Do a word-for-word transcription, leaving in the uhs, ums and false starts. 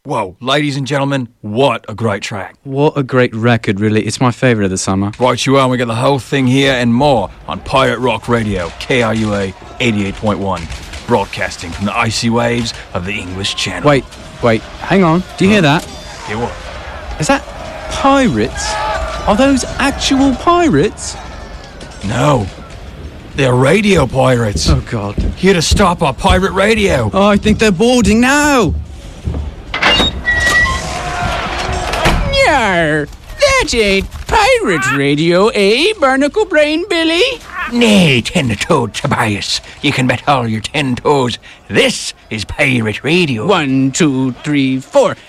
Whoa, ladies and gentlemen, what a great track. What a great record, really. It's my favourite of the summer. Right you are, and we got the whole thing here and more on Pirate Rock Radio, K R U A eighty-eight point one, broadcasting from the icy waves of the English Channel. Wait, wait, hang on. Do you hear that? Hear what? Is that pirates? Are those actual pirates? No. They're radio pirates. Oh, God. Here to stop our pirate radio. Oh, I think they're boarding now. Yarr! That ain't pirate radio, eh, Barnacle Brain Billy? Nay, ten-toed Tobias. You can bet all your ten toes. This is pirate radio. One, two, three, four.